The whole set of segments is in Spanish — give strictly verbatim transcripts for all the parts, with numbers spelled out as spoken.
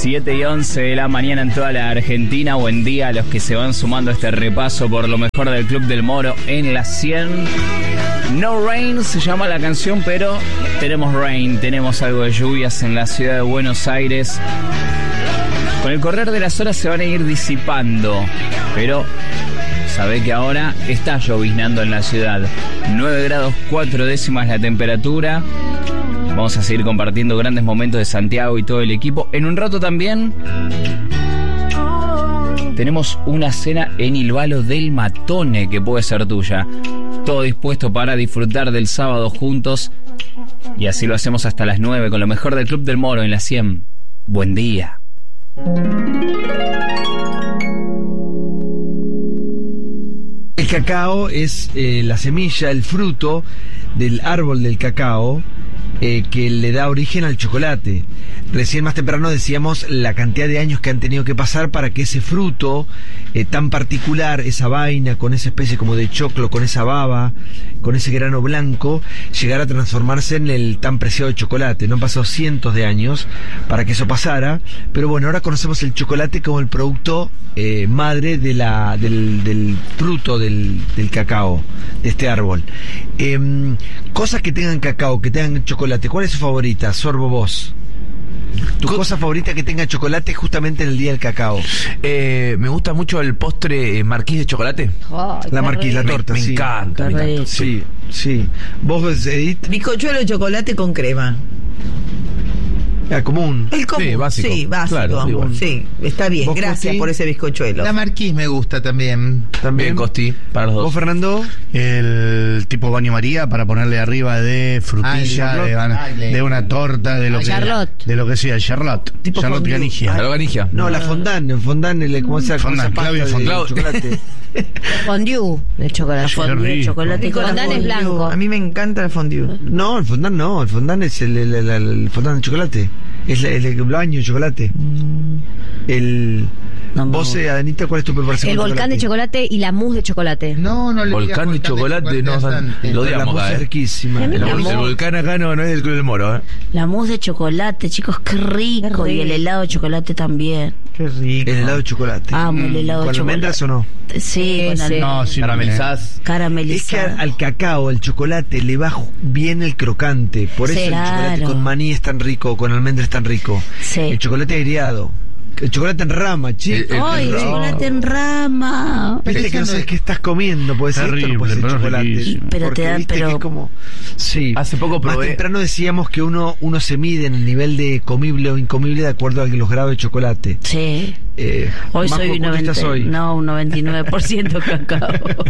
siete y once de la mañana en toda la Argentina. Buen día a los que se van sumando a este repaso por lo mejor del Club del Moro en la cien. No Rain se llama la canción, pero tenemos rain, tenemos algo de lluvias en la ciudad de Buenos Aires. Con el correr de las horas se van a ir disipando, pero sabe que ahora está lloviznando en la ciudad. nueve grados cuatro décimas la temperatura. Vamos a seguir compartiendo grandes momentos de Santiago y todo el equipo. En un rato también tenemos una cena en Il Valo del Matone que puede ser tuya. Todo dispuesto para disfrutar del sábado juntos. Y así lo hacemos hasta las nueve con lo mejor del Club del Moro en la cien. Buen día. El cacao es eh, la semilla, el fruto del árbol del cacao eh, que le da origen al chocolate. Recién más temprano decíamos la cantidad de años que han tenido que pasar para que ese fruto eh, tan particular, esa vaina con esa especie como de choclo, con esa baba, con ese grano blanco, llegara a transformarse en el tan preciado chocolate. No han pasado cientos de años para que eso pasara, pero bueno, ahora conocemos el chocolate como el producto eh, madre de la, del, del fruto del, del cacao, de este árbol. Eh, cosas que tengan cacao, que tengan chocolate, ¿cuál es su favorita? Sorbo vos. ¿Tu Co- cosa favorita que tenga chocolate justamente en el día del cacao? Eh, me gusta mucho el postre marquís de chocolate. Oh, la marquís, la torta, me, me sí. encanta, me encanta. Sí, sí. ¿Vos, Edith? Bizcochuelo de chocolate con crema. Ah, común. El común, Sí, básico. Sí, básico. Claro, igual. Sí, está bien. ¿Vos, Gracias Costi? por ese bizcochuelo. La marquís me gusta también. También. Bien, Costi, para los dos. ¿Vos, Fernando? El tipo baño María para ponerle arriba de frutilla, Ah, el de, van- Charlotte. de una torta, de lo Ah, que Charlotte. de lo que sea, Charlotte. Tipo Charlotte fondue. Canigia. ¿La Loganigia? No, la fondant, el fondant, el, ¿cómo se llama? Fondant, Esa pasta Claudio de Fondant. chocolate. Fondue de chocolate. Qué rico. Chocolate con Fondant es fondue. blanco. A mí me encanta el fondue. No, el fondant no, el fondant es el, el, el, el fondant de chocolate. Es el, el, el baño de chocolate. El... No me Vos, gusta. eh, Adanita, ¿cuál es tu preparación? El con volcán de chocolate y la mousse de chocolate. No, no le Volcán de chocolate, no, bastante. lo La odiamos mousse acá, es eh. riquísima. A mí El, la vol- mousse. el volcán acá no, no es del Club del Moro, ¿eh? La mousse de chocolate, chicos, qué rico. Qué rico. Y el helado de chocolate también. Qué rico. El helado de chocolate. Amo el helado de ¿Con chocolate. almendras o no? Sí, con Sí. almendras. No, sí, Caramelizás. Es que Caramelizado. al cacao, al chocolate, le va ju- bien el crocante. Por eso Sí, el chocolate claro. con maní es tan rico, con almendras es tan rico. Sí. El chocolate agriado. El chocolate en rama, chicos. El- el- ¡Ay, el- chocolate en rama! Viste que no sabes qué estás comiendo, puede ser esto, no Terrible, puede ser pero es chocolate. riquísimo. Pero Porque te dan- viste pero- que es como... Sí. Hace poco Más probé- temprano decíamos que uno uno se mide en el nivel de comible o incomible de acuerdo a los grados de chocolate. Sí. Eh, Hoy Majo, soy un ¿cuánto noventa, estás hoy? no, un noventa y nueve por ciento cacao.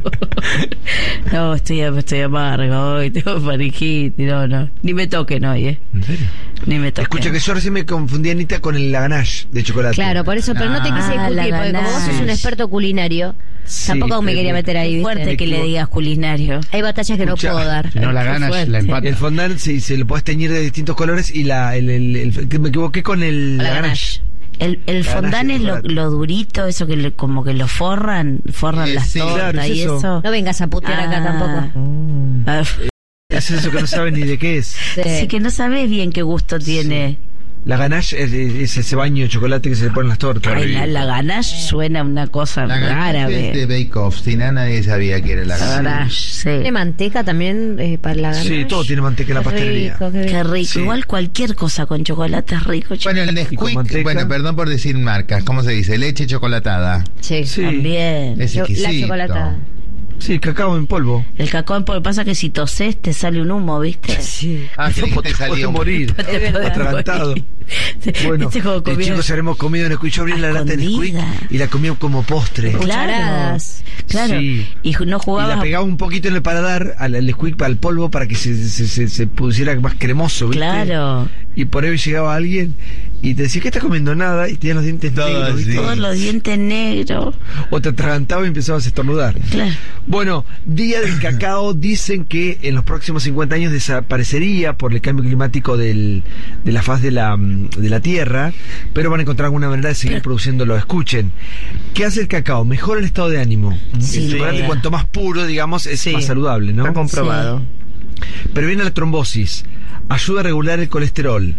No, estoy, estoy amarga hoy, tengo faringitis, no, no. Ni me toquen hoy, ¿eh? ¿En serio? Ni me toquen. Escucha que yo recién me confundí, Anita, con el ganache de chocolate. Claro, por eso, pero no te quise Ah, discutir, la porque como vos sos un ganache. experto culinario, Sí, tampoco me pero- quería meter ahí, Qué ¿viste? fuerte que le digas culinario. Hay batallas que no Escucha, puedo dar. Si no la Qué ganas, fuerte. la empata. El fondant sí, se lo podés teñir de distintos colores y la el, el, el- que me equivoqué con el La la ganache. ganache. El, el La fondant ganache es de lo, chocolate. lo durito, eso que le- como que lo forran, forran Eh, las sí, tortas claro, es y eso. eso. No vengas a putear acá Ah. tampoco. Ah, Es eso que no saben ni de qué es. sí, que no sabes bien qué gusto tiene. La ganache es, es ese baño de chocolate que se le ponen las tortas. Ay, la, la ganache suena una cosa La ganache árabe. es de Bake Off, si nada nadie sabía que era la La ganache. ganache, sí. ¿Tiene manteca también eh, para la ganache? Sí, todo tiene manteca en la Qué pastelería. rico, qué Qué rico. Sí. Igual cualquier cosa con chocolate es rico. Bueno, el Y con Nesquik, manteca. bueno, perdón por decir marcas, ¿cómo se dice? Leche chocolatada. Sí. Sí. También. Es Yo- la exquisito. chocolatada. Sí, cacao en polvo. El cacao en polvo, pasa que si toses te sale un humo, ¿viste? Sí. Ah, creí que te Podés salía un- morir. Te podés Atragantado. morir. Bueno, ¿Viste cómo de comía? chicos habremos comido Nesquik. Yo abrí la lata de Nesquik Escondida. y la comí como postre. Claro, Cucharadas. claro. Sí. Y ju- no Y jugabas la a- pegaba un poquito en el paladar al, al Nesquik, al polvo, para que se, se, se, se pusiera más cremoso, ¿viste? Claro. Y por ahí llegaba alguien y te decía, ¿qué estás comiendo? Nada. Y tenías los dientes Todo negros, ¿viste? así. Todos los dientes negros. O te atragantaba y empezabas a estornudar. Claro. Bueno, Día del Cacao, dicen que en los próximos cincuenta años desaparecería por el cambio climático del, de la faz de la, mm, de la Tierra, pero van a encontrar alguna manera de seguir produciéndolo. Escuchen, ¿qué hace el cacao? Mejora el estado de ánimo. Sí, el chocolate, sí. cuanto más puro, digamos, es Sí. más saludable, ¿no? Está comprobado. Previene la trombosis, ayuda a regular el colesterol,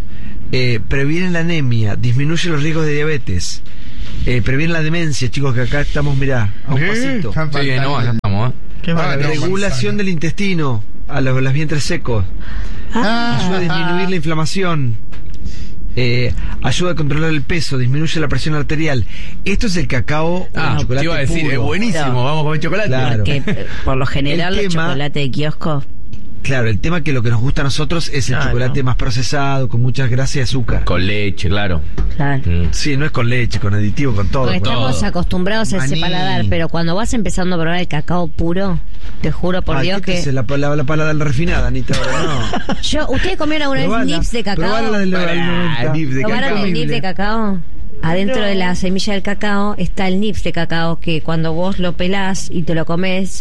eh, previene la anemia, disminuye los riesgos de diabetes, eh, previene la demencia, chicos, que acá estamos, mirá, a un ¿Qué? pasito. Están Sí, no, acá faltando. estamos, ¿eh? Qué Ah, maravilla. no, Regulación del intestino, a los, los vientres secos, Ah, ayuda a disminuir la inflamación, eh, ayuda a controlar el peso, disminuye la presión arterial. Esto es el cacao Ah, con te chocolate iba a decir, puro. es buenísimo, Claro. vamos a comer chocolate. Claro. Que eh, por lo general El los tema- chocolates de kiosco. Claro, el tema que lo que nos gusta a nosotros es el Claro. chocolate más procesado, con muchas grasas y azúcar. Con leche, claro. Claro. Mm. Sí, no es con leche, con aditivo, con todo. Porque con- estamos todo. acostumbrados a ese Maní. paladar, pero cuando vas empezando a probar el cacao puro, te juro por Ay, Dios ¿qué te que... hace la, la, la palada refinada, Anita? No. Yo, ¿ustedes comieron alguna vez Probala, nips de cacao? probala la del Pará, noventa. nips de ¿Probaron cacao. el nip de cacao? Adentro de la semilla del cacao está el nips de cacao, que cuando vos lo pelás y te lo comes,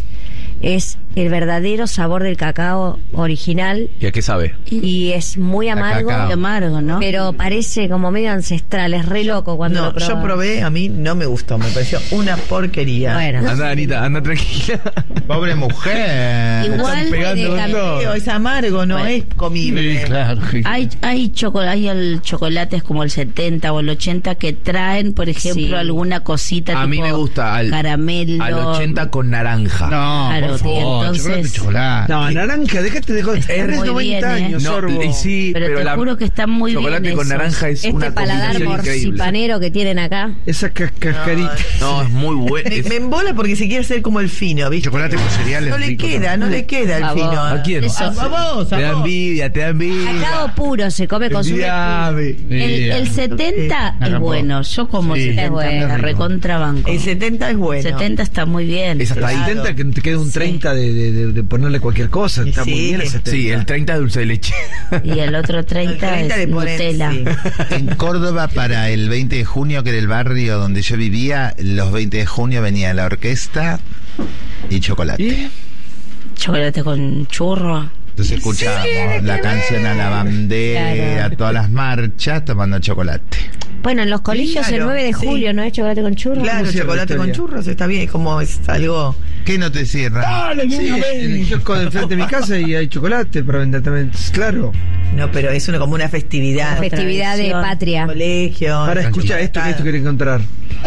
es el verdadero sabor del cacao original ¿Y a qué sabe? y es muy amargo, cacao. Qué amargo, ¿no? pero parece como medio ancestral, es re loco cuando no, lo probás. yo probé, a mí no me gustó, me pareció una porquería. Bueno, Anda, Anita, anda tranquila. Pobre mujer. igual están pegando de con cam- todo. Feo, es amargo, no Bueno. es comible. Sí, claro. Hay, hay, choco- hay el chocolates como el setenta o el ochenta que traen, por ejemplo, Sí. alguna cosita A tipo mí me gusta al, caramelo. al ochenta con naranja. No, Claro, por favor, entonces- chocolate, chocolate. No, naranja, déjate de joder. Está Tenés muy noventa bien, ¿eh? años, No, sorbo. y sí, Pero pero, te la- juro que están muy chocolate bien con esos. naranja es este una paladar combinación increíble. morcipanero que tienen acá. Esa cas- cascarita. No, es muy bueno. Me, Es- me embola porque se quiere hacer como el fino, ¿viste? Chocolate con cereales. No le rico, queda, no le queda el A vos. fino. ¿A quién? Eso. A, a vos, a Te da vos. envidia, te da envidia. Cacao puro se come con su Envidiame. El, el setenta Eh, es bueno. Yo como Sí, setenta, es bueno. me recontrabanco. El setenta es bueno. setenta está muy bien. Es hasta ahí. Claro. Intenta que te quede un Sí. treinta de, de, de- de ponerle cualquier cosa. Está Sí. muy bien el setenta. Sí, el treinta es dulce de leche. Y el otro treinta, El treinta es le ponen, Nutella. sí. En Córdoba, para el veinte de junio, que era el barrio donde yo vivía, los veinte de junio venía la orquesta y chocolate. ¿Y? Chocolate con churro. Entonces escuchábamos la canción a la bandera, Claro. a todas las marchas, tomando chocolate. Bueno, en los colegios Claro, el nueve de sí. julio, ¿no es chocolate con churro? Claro, ¿Cómo cierra chocolate la con historia? churros está bien, es como es algo. ¿Qué no te cierra? Sí, en el kiosco de enfrente de mi casa y hay chocolate para vender también. Claro. No, pero es una, como una festividad. Festividad de tradición. patria. Colegio. Ahora escucha esto que esto quiere encontrar.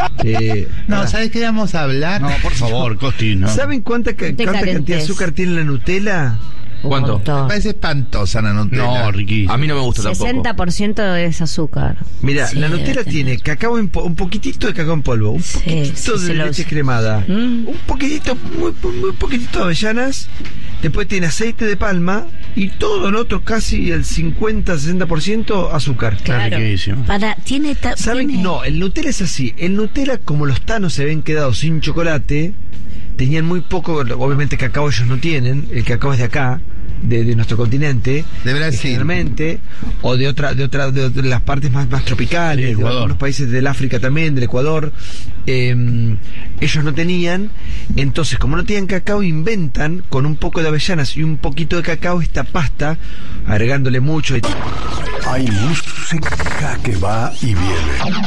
Eh, No, pará. ¿sabes qué vamos a hablar? No, por favor, Costi, no. ¿Saben cuánta, ca- No te cuánta cantidad de calentes. azúcar tiene la Nutella? Un ¿Cuánto? montón. Me parece espantosa la Nutella. No, riquísimo. A mí no me gusta tampoco. sesenta por ciento es azúcar. Mira, Sí, la Nutella debe tener. tiene cacao en po- un poquitito de cacao en polvo, un Sí, poquitito sí, de se lo leche usa. cremada, Mm. un poquitito, muy, muy poquitito de avellanas, después tiene aceite de palma y todo lo otro, casi el cincuenta a sesenta por ciento azúcar. Está Claro. riquísimo. Para, tiene, ta- ¿Saben? tiene- No, el Nutella es así. El Nutella, como los tanos se habían quedado sin chocolate, tenían muy poco, obviamente cacao ellos no tienen, el cacao es de acá, de, de nuestro continente, De Brasil. generalmente, o de otra, de otra, de, otra- las partes más, más tropicales, Sí, de Ecuador. algunos países del África también, del Ecuador, eh, ellos no tenían, entonces como no tenían cacao, inventan con un poco de avellanas y un poquito de cacao esta pasta, agregándole mucho. Hay música que va y viene.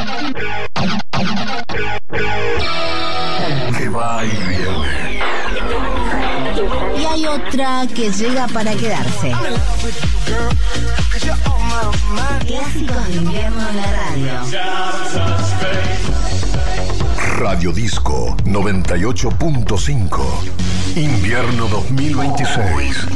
Que va y viene. Y hay otra que llega para quedarse. Clásicos de invierno en la radio. Radio Disco noventa y ocho punto cinco. Invierno dos mil veintiséis.